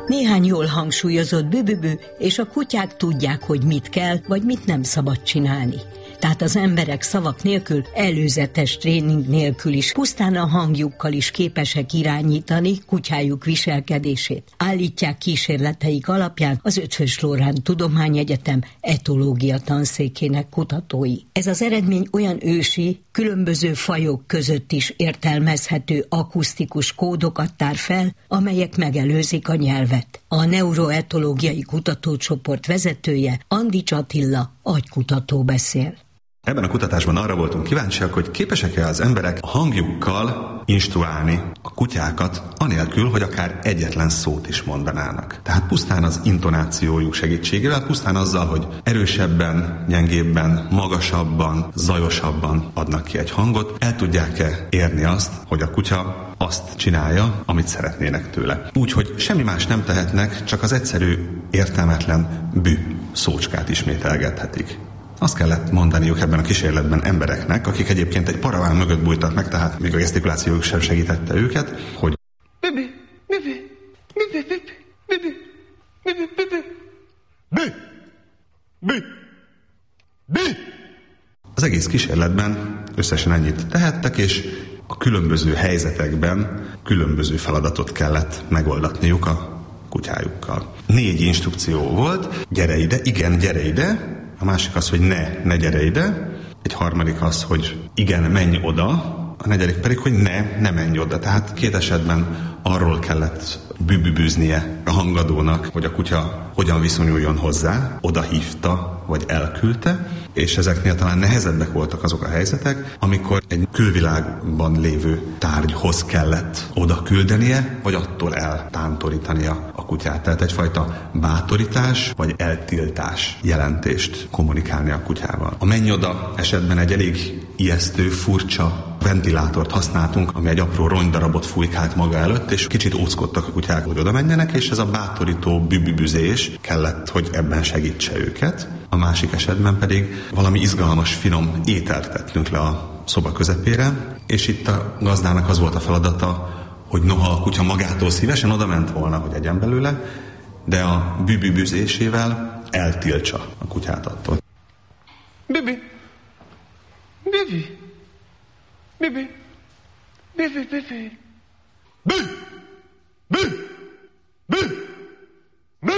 Néhány jól hangsúlyozott bü-bü-bü, és a kutyák tudják, hogy mit kell, vagy mit nem szabad csinálni. Tehát az emberek szavak nélkül, előzetes tréning nélkül is, pusztán a hangjukkal is képesek irányítani kutyájuk viselkedését. Állítják kísérleteik alapján az Eötvös Loránd Tudományegyetem etológia tanszékének kutatói. Ez az eredmény olyan ősi, különböző fajok között is értelmezhető akusztikus kódokat tár fel, amelyek megelőzik a nyelvet. A neuroetológiai kutatócsoport vezetője, Andics Attila agykutató beszél. Ebben a kutatásban arra voltunk kíváncsiak, hogy képesek-e az emberek a hangjukkal instruálni a kutyákat, anélkül, hogy akár egyetlen szót is mondanának. Tehát pusztán az intonációjuk segítségével, pusztán azzal, hogy erősebben, gyengébben, magasabban, zajosabban adnak ki egy hangot, el tudják-e érni azt, hogy a kutya azt csinálja, amit szeretnének tőle. Úgyhogy semmi más nem tehetnek, csak az egyszerű, értelmetlen bü szócskát ismételgethetik. Azt kellett mondaniuk ebben a kísérletben embereknek, akik egyébként egy paraván mögött bújtak meg, tehát még a gesztikulációjuk sem segítette őket, hogy az egész kísérletben összesen ennyit tehettek, és a különböző helyzetekben különböző feladatot kellett megoldatniuk a kutyájukkal. 4 instrukció volt: gyere ide, igen, gyere ide. A másik az, hogy ne gyere ide. Egy harmadik az, hogy igen, menj oda. A negyedik pedig, hogy ne menj oda. Tehát 2 esetben arról kellett bűbűbűznie a hangadónak, hogy a kutya hogyan viszonyuljon hozzá, oda hívta, vagy elküldte, és ezeknél talán nehezebbek voltak azok a helyzetek, amikor egy külvilágban lévő tárgyhoz kellett oda küldenie, vagy attól eltántorítania a kutyát. Tehát egyfajta bátorítás, vagy eltiltás jelentést kommunikálni a kutyával. A menj oda esetben egy elég ijesztő, furcsa ventilátort használtunk, ami egy apró rongydarabot fújkált maga előtt, és kicsit óckodtak a kutyák, hogy oda menjenek, és ez a bátorító bűbűbűzés kellett, hogy ebben segítse őket. A másik esetben pedig valami izgalmas, finom ételt tettünk le a szoba közepére, és itt a gazdának az volt a feladata, hogy noha a kutya magától szívesen oda ment volna, hogy egyen belőle, de a bűbűbűzésével eltiltsa a kutyát attól. Bibi! Bibi! Bibi! Bibi, bibi! Bű! Bű! Bű! Bű!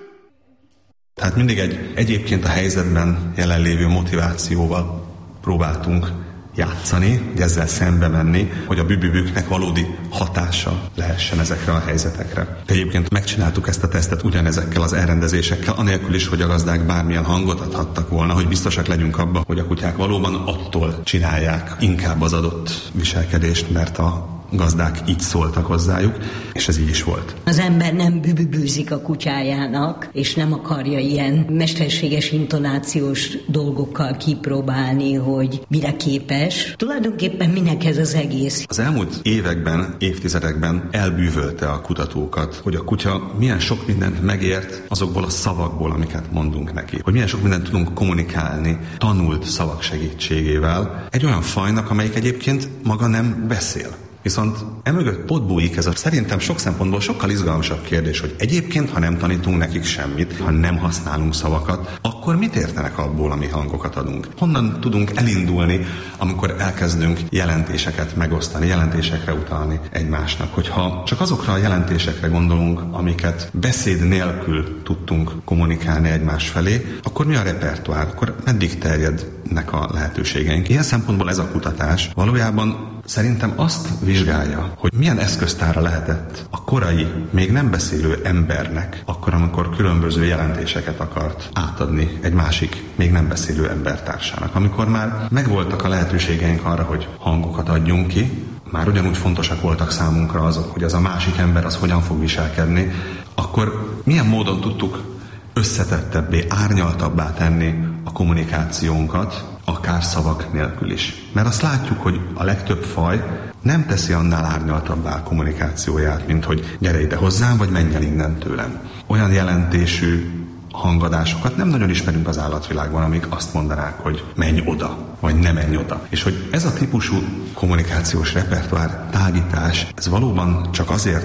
Tehát mindig egyébként a helyzetben jelenlévő motivációval próbáltunk játszani, hogy ezzel szembe menni, hogy a bűbűbüknek valódi hatása lehessen ezekre a helyzetekre. Egyébként megcsináltuk ezt a tesztet ugyanezekkel az elrendezésekkel, anélkül is, hogy a gazdák bármilyen hangot adhattak volna, hogy biztosak legyünk abban, hogy a kutyák valóban attól csinálják inkább az adott viselkedést, mert a gazdák így szóltak hozzájuk, és ez így is volt. Az ember nem bűbűzik a kutyájának, és nem akarja ilyen mesterséges intonációs dolgokkal kipróbálni, hogy mire képes. Tulajdonképpen minek ez az egész? Az elmúlt években, évtizedekben elbűvölte a kutatókat, hogy a kutya milyen sok mindent megért azokból a szavakból, amiket mondunk neki. Hogy milyen sok mindent tudunk kommunikálni tanult szavak segítségével egy olyan fajnak, amelyik egyébként maga nem beszél. Viszont emögött ott bújik ez a szerintem sok szempontból sokkal izgalmasabb kérdés, hogy egyébként, ha nem tanítunk nekik semmit, ha nem használunk szavakat, akkor mit értenek abból, ami hangokat adunk? Honnan tudunk elindulni, amikor elkezdünk jelentéseket megosztani, jelentésekre utalni egymásnak? Hogyha csak azokra a jelentésekre gondolunk, amiket beszéd nélkül tudtunk kommunikálni egymás felé, akkor mi a repertoár? Akkor meddig terjednek a lehetőségeink? Ilyen szempontból ez a kutatás valójában szerintem azt vizsgálja, hogy milyen eszköztára lehetett a korai, még nem beszélő embernek, akkor, amikor különböző jelentéseket akart átadni egy másik, még nem beszélő embertársának. Amikor már megvoltak a lehetőségeink arra, hogy hangokat adjunk ki, már ugyanúgy fontosak voltak számunkra azok, hogy az a másik ember az hogyan fog viselkedni, akkor milyen módon tudtuk összetettebbé, árnyaltabbá tenni a kommunikációnkat, akár szavak nélkül is. Mert azt látjuk, hogy a legtöbb faj nem teszi annál árnyaltabbá a kommunikációját, mint hogy gyere ide hozzám, vagy menj el innen tőlem. Olyan jelentésű hangadásokat nem nagyon ismerünk az állatvilágban, amik azt mondanák, hogy menj oda, vagy ne menj oda. És hogy ez a típusú kommunikációs repertoár tágítás, ez valóban csak azért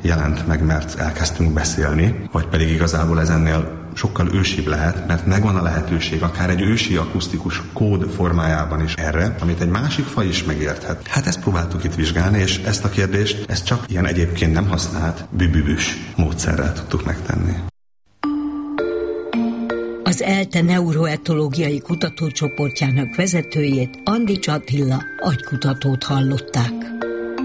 jelent meg, mert elkezdtünk beszélni, vagy pedig igazából ez ennél sokkal ősibb lehet, mert megvan a lehetőség akár egy ősi akusztikus kód formájában is erre, amit egy másik faj is megérthet. Hát ezt próbáltuk itt vizsgálni, és ezt a kérdést, ezt csak ilyen egyébként nem használt bübübüs módszerrel tudtuk megtenni. Az ELTE neuroetológiai kutatócsoportjának vezetőjét, Andics Attila agykutatót hallották.